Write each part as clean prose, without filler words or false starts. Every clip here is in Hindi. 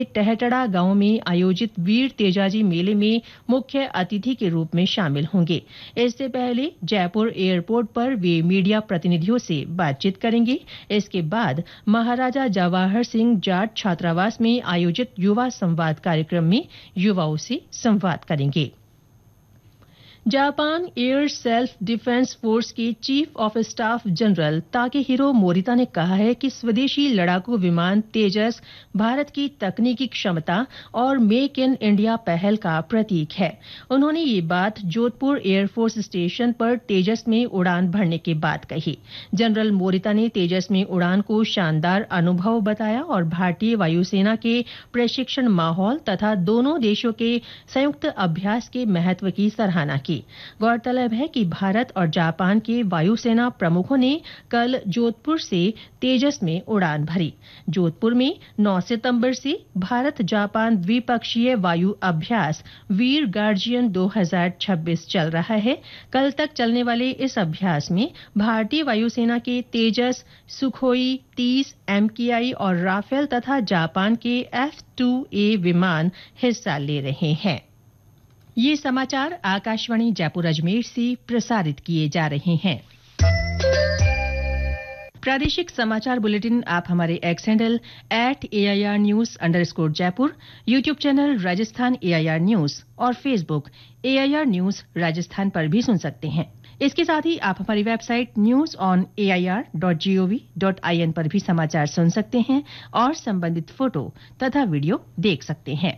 टहटड़ा गांव में आयोजित वीर तेजाजी मेले में मुख्य अतिथि के रूप में शामिल होंगे। इससे पहले जयपुर एयरपोर्ट पर वे मीडिया प्रतिनिधियों से बातचीत करेंगे। इसके बाद महाराजा जवाहर सिंह जाट छात्रावास में आयोजित युवा संवाद कार्यक्रम में युवाओं से संवाद करेंगे। Japan air self defence force के chief of staff general ताकेहिरो Morita ने कहा है कि स्वदेशी लड़ाकू विमान तेजस भारत की तकनीकी क्षमता और मेक इन इंडिया पहल का प्रतीक है। उन्होंने ये बात जोधपुर एयरफोर्स स्टेशन पर तेजस में उड़ान भरने के बाद कही। जनरल मोरिता ने तेजस में उड़ान को शानदार अनुभव बताया और भारतीय वायुसेना के प्रशिक्षण माहौल तथा दोनों देशों के संयुक्त अभ्यास के महत्व की सराहना की। गौरतलब है कि भारत और जापान के वायुसेना प्रमुखों ने कल जोधपुर से तेजस में उड़ान भरी। जोधपुर में 9 सितंबर से भारत जापान द्विपक्षीय वायु अभ्यास वीर गार्जियन 2026 चल रहा है। कल तक चलने वाले इस अभ्यास में भारतीय वायुसेना के तेजस, सुखोई 30, MKI और राफेल तथा जापान के F-2A विमान हिस्सा ले रहे हैं। ये समाचार आकाशवाणी जयपुर अजमेर से प्रसारित किए जा रहे हैं। प्रादेशिक समाचार बुलेटिन आप हमारे x handle @AIR News_ Jaipur, YouTube channel Rajasthan AIR news और फेसबुक AIR न्यूज राजस्थान पर भी सुन सकते हैं। इसके साथ ही आप हमारी वेबसाइट newsonair.gov.in पर भी समाचार सुन सकते हैं और संबंधित फोटो तथा वीडियो देख सकते हैं।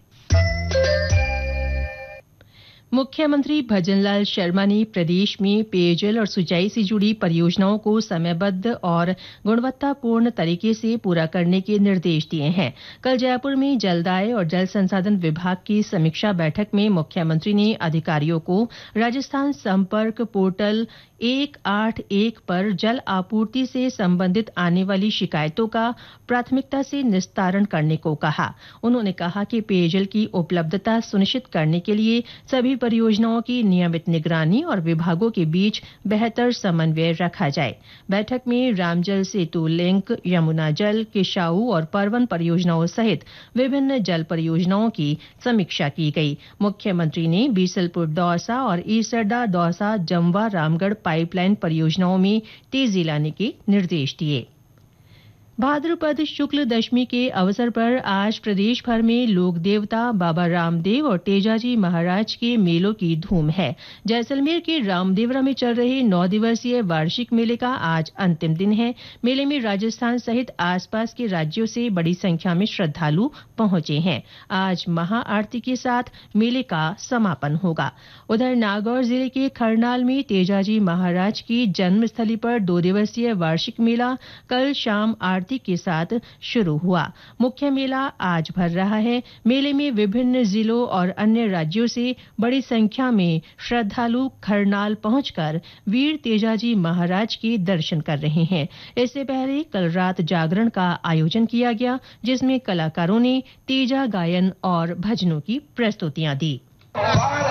मुख्यमंत्री भजनलाल शर्मा ने प्रदेश में पेयजल और सिंचाई से जुड़ी परियोजनाओं को समयबद्ध और गुणवत्तापूर्ण तरीके से पूरा करने के निर्देश दिए हैं। कल जयपुर में जलदाय और जल संसाधन विभाग की समीक्षा बैठक में मुख्यमंत्री ने अधिकारियों को राजस्थान संपर्क पोर्टल 181 पर जल आपूर्ति से संबंधित आने वाली शिकायतों का प्राथमिकता से निस्तारण करने को कहा। उन्होंने कहा कि पेयजल की उपलब्धता सुनिश्चित करने के लिए सभी परियोजनाओं की नियमित निगरानी और विभागों के बीच बेहतर समन्वय रखा जाए। बैठक में रामजल सेतु लिंक, यमुना जल, किशाऊ और परवन परियोजनाओं सहित विभिन्न जल परियोजनाओं की समीक्षा की गई। मुख्यमंत्री ने बीसलपुर दौसा और ईसरडा दौसा जमवा रामगढ़ पाइपलाइन परियोजनाओं में तेजी लाने के निर्देश दिए। भाद्रपद शुक्ल दशमी के अवसर पर आज प्रदेश भर में लोक देवता बाबा रामदेव और तेजाजी महाराज के मेलों की धूम है। जैसलमेर के रामदेवरा में चल रहे 9 दिवसीय वार्षिक मेले का आज अंतिम दिन है। मेले में राजस्थान सहित आसपास के राज्यों से बड़ी संख्या में श्रद्धालु पहुंचे हैं। आज महाआरती के साथ मेले का समापन होगा। उधर नागौर जिले के खरनाल में तेजाजी महाराज की जन्मस्थली पर 2 दिवसीय वार्षिक मेला कल शाम आरती के साथ शुरू हुआ। मुख्य मेला आज भर रहा है। मेले में विभिन्न जिलों और अन्य राज्यों से बड़ी संख्या में श्रद्धालु खरनाल पहुंचकर वीर तेजाजी महाराज के दर्शन कर रहे हैं। इससे पहले कल रात जागरण का आयोजन किया गया, जिसमें कलाकारों ने तेजा गायन और भजनों की प्रस्तुतियां दी।